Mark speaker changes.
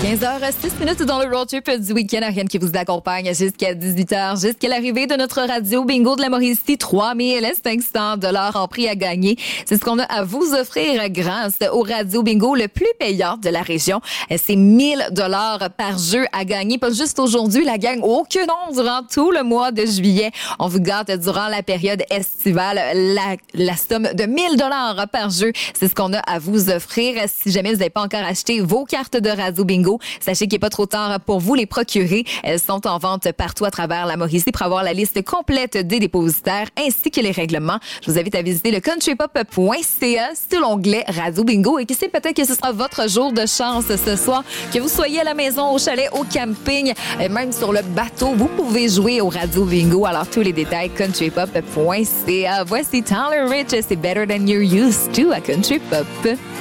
Speaker 1: 15h06 dans le road trip du week-end. Ariane qui vous accompagne jusqu'à 18h, jusqu'à l'arrivée de notre radio bingo de la Mauricie. 3500 $ en prix à gagner. C'est ce qu'on a à vous offrir grâce au radio bingo le plus payant de la région. C'est 1000 $ par jeu à gagner. Pas juste aujourd'hui, la gang. Oh que non, durant tout le mois de juillet. On vous gâte durant la période estivale. La somme de 1000 $ par jeu. C'est ce qu'on a à vous offrir. Si jamais vous n'avez pas encore acheté vos cartes de radio bingo, sachez qu'il n'est pas trop tard pour vous les procurer. Elles sont en vente partout à travers la Mauricie pour avoir la liste complète des dépositaires ainsi que les règlements. Je vous invite à visiter le countrypop.ca sur l'onglet Radio Bingo et qui sait, peut-être que ce sera votre jour de chance ce soir. Que vous soyez à la maison, au chalet, au camping, même sur le bateau, vous pouvez jouer au Radio Bingo. Alors tous les détails, countrypop.ca. Voici Tyler Rich, c'est Better Than You're Used To à Country Pop.